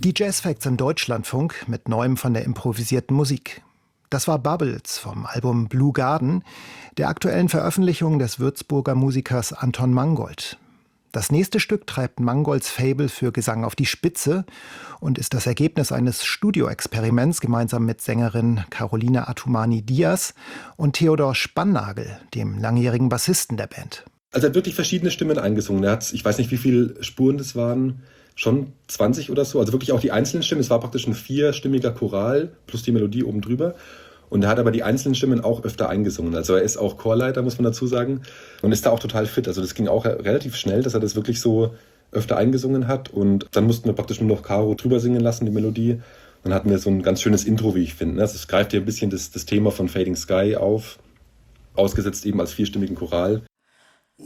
Die Jazz Facts im Deutschlandfunk mit Neuem von der improvisierten Musik. Das war Bubbles vom Album Blue Garden, der aktuellen Veröffentlichung des Würzburger Musikers Anton Mangold. Das nächste Stück treibt Mangolds Faible für Gesang auf die Spitze und ist das Ergebnis eines Studioexperiments gemeinsam mit Sängerin Caroline Atumani-Diaz und Theodor Spannagel, dem langjährigen Bassisten der Band. Also er hat wirklich verschiedene Stimmen eingesungen. Er hat, ich weiß nicht, wie viele Spuren das waren, schon 20 oder so. Also wirklich auch die einzelnen Stimmen. Es war praktisch ein vierstimmiger Choral plus die Melodie oben drüber. Und er hat aber die einzelnen Stimmen auch öfter eingesungen. Also er ist auch Chorleiter, muss man dazu sagen. Und ist da auch total fit. Also das ging auch relativ schnell, dass er das wirklich so öfter eingesungen hat. Und dann mussten wir praktisch nur noch Caro drüber singen lassen, die Melodie. Dann hatten wir so ein ganz schönes Intro, wie ich finde. Also es greift hier ein bisschen das Thema von Fading Sky auf. Ausgesetzt eben als vierstimmigen Choral.